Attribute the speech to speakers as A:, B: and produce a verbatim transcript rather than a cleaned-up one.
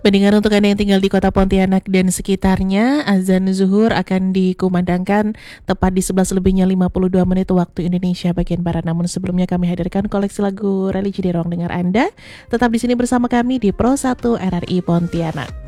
A: Pendengar, untuk Anda yang tinggal di kota Pontianak dan sekitarnya, azan zuhur akan dikumandangkan tepat di sebelas lebihnya lima puluh dua menit waktu Indonesia bagian Barat. Namun sebelumnya kami hadirkan koleksi lagu religi di ruang dengar Anda. Tetap di sini bersama kami di Pro satu R R I Pontianak.